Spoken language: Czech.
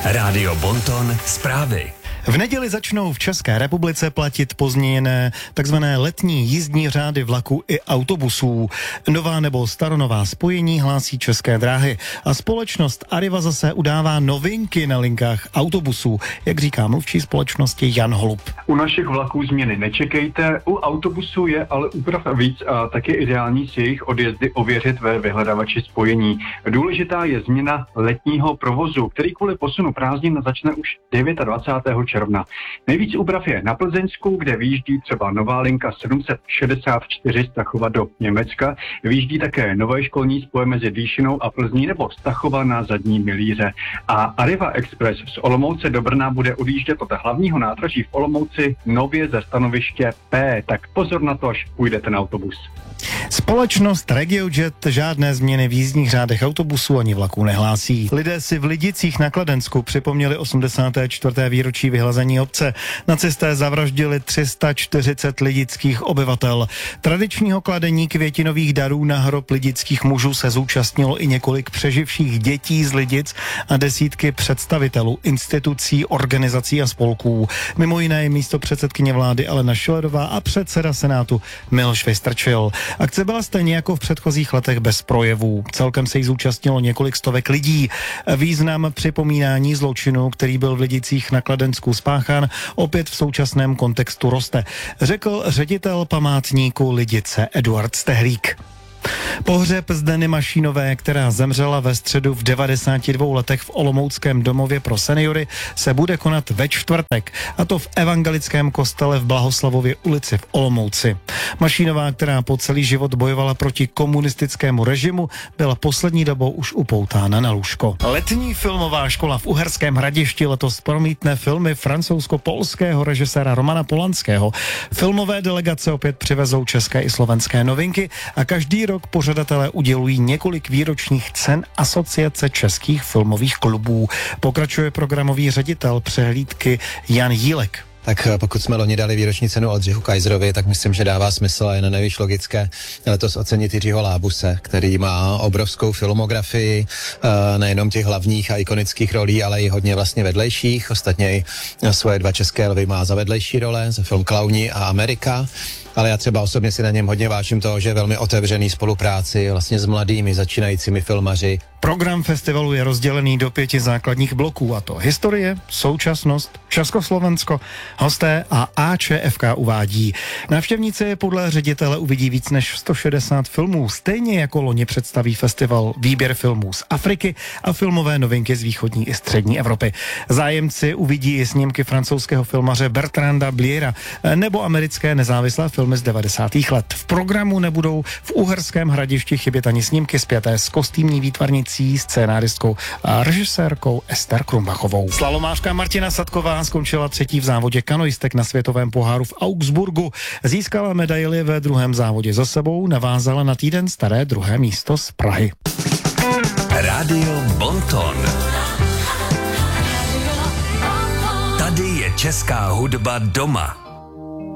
Rádio Bonton zprávy. V neděli začnou v České republice platit pozměněné takzvané letní jízdní řády vlaků i autobusů. Nová nebo staronová spojení hlásí České dráhy a společnost Arriva zase udává novinky na linkách autobusů, jak říká mluvčí společnosti Jan Holub. U našich vlaků změny nečekejte, u autobusů je ale úprav víc a tak je ideální si jejich odjezdy ověřit ve vyhledávači spojení. Důležitá je změna letního provozu, který kvůli posunu prázdnin začne už 29. června. Nejvíc úprav je na Plzeňsku, kde vyjíždí třeba nová linka 764 z Stachova do Německa. Vyjíždí také nové školní spoje mezi Dýšinou a Plzní nebo Stachova na Zadní Milíře. A Arriva Express z Olomouce do Brna bude odjíždět od hlavního nádraží v Olomouci nově ze stanoviště P. Tak pozor na to, až půjdete na autobus. Společnost RegioJet žádné změny v jízdních řádech autobusů ani vlaků nehlásí. Lidé si v Lidicích na Kladensku připomněli 84. výročí vyhlazení obce. Nacisté zavraždili 340 lidických obyvatel. Tradičního kladení květinových darů na hrob lidických mužů se zúčastnilo i několik přeživších dětí z Lidic a desítky představitelů institucí, organizací a spolků. Mimo jiné je místopředsedkyně vlády Alena Schillerová a předseda Senátu Miloš Vystrčil. Akce byla stejně jako v předchozích letech bez projevů. Celkem se jí zúčastnilo několik stovek lidí. Význam připomínání zločinu, který byl v Lidicích na Kladensku spáchán, opět v současném kontextu roste, řekl ředitel památníku Lidice Eduard Stehlík. Pohřeb Zdeny Mašínové, která zemřela ve středu v 92 letech v olomouckém domově pro seniory, se bude konat ve čtvrtek, a to v evangelickém kostele v Blahoslavově ulici v Olomouci. Mašínová, která po celý život bojovala proti komunistickému režimu, byla poslední dobou už upoutána na lůžko. Letní filmová škola v Uherském Hradišti letos promítne filmy francouzsko-polského režiséra Romana Polanského. Filmové delegace opět přivezou české i slovenské novinky a každý rok pořadatelé udělují několik výročních cen Asociace českých filmových klubů. Pokračuje programový ředitel přehlídky Jan Jílek. Tak pokud jsme loni dali výroční cenu Oldřichu Kaiserovi, tak myslím, že dává smysl a je na nejvíc logické letos ocenit Jiřího Lábuse, který má obrovskou filmografii, nejenom těch hlavních a ikonických rolí, ale i hodně vlastně vedlejších. Ostatně i svoje 2 české lvy má za vedlejší role, za film Klauni a Amerika. Ale já třeba osobně si na něm hodně vážím toho, že je velmi otevřený spolupráci vlastně s mladými začínajícími filmaři. Program festivalu je rozdělený do 5 základních bloků, a to historie, současnost, Československo, hosté a AČFK uvádí. Návštěvníci podle ředitele uvidí víc než 160 filmů, stejně jako loni představí festival výběr filmů z Afriky a filmové novinky z východní i střední Evropy. Zájemci uvidí i snímky francouzského filmaře Bertranda Bliera nebo americké nezávislé filmy z 90. let. V programu nebudou v Uherském Hradišti chybět ani snímky spjaté s kostýmní výtvarnicí, scénáristkou a režisérkou Ester Krumbachovou. Slalomářka Martina Sadková skončila 3. v závodě kanoistek na světovém poháru v Augsburgu. Získala medaili ve 2. závodě za sebou, navázala na týden staré 2. místo z Prahy. Rádio Bonton. Tady je česká hudba doma.